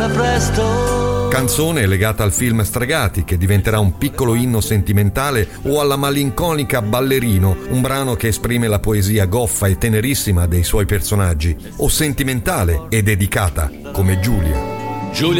sarà presto. Canzone legata al film Stregati, che diventerà un piccolo inno sentimentale, o alla malinconica Ballerino, un brano che esprime la poesia goffa e tenerissima dei suoi personaggi, o sentimentale e dedicata come Giulia. Giulia